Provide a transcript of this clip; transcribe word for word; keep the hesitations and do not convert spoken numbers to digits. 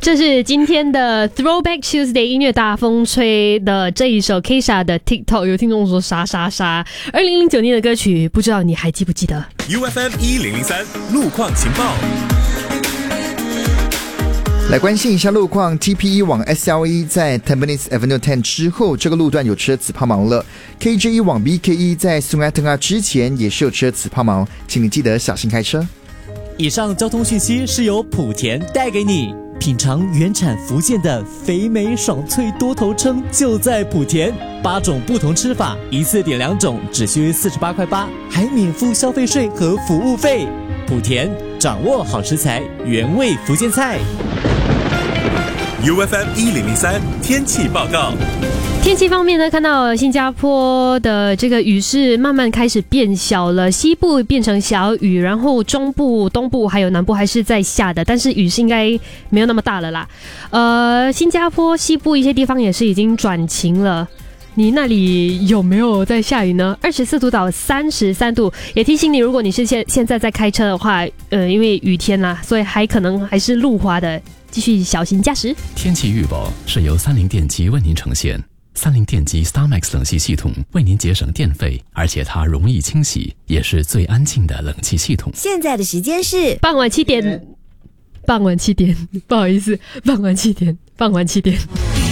这是今天的 Throwback Tuesday 音乐大风吹的这一首 Kesha 的 TikTok， 有听众说杀杀杀，二零零九年的歌曲，不知道你还记不记得 ？U F M 一零零三路况情报。 来关心一下路况 ，T P E 往 S L E 在 Tampines Avenue 十之后，这个路段有车子抛锚了。K J E 往 B K E 在 Sungai Tengah 之前也是有车子抛锚，请你记得小心开车。 以上交通讯息是由莆田带给你。品尝原产福建的肥美爽脆多头称，就在莆田。八种不同吃法，一次点两种，只需四十八块八，还免付消费税和服务费。莆田掌握好食材，原味福建菜。 U F M 一零零三天气报告。 天气方面呢，看到新加坡的这个雨势慢慢开始变小了，西部变成小雨，然后中部、东部还有南部还是在下的，但是雨势应该没有那么大了啦。呃，新加坡西部一些地方也是已经转晴了。你那里有没有在下雨呢？二十四度到三十三度，也提醒你，如果你是现现在在开车的话，呃，因为雨天啦，所以还可能还是路滑的，继续小心驾驶。 天气预报是由三菱电机为您呈现。三菱电机 StarMax 冷气系统为您节省电费，而且它容易清洗，也是最安静的冷气系统。 现在的时间是傍晚七点，傍晚七点，不好意思，傍晚七点，傍晚七点。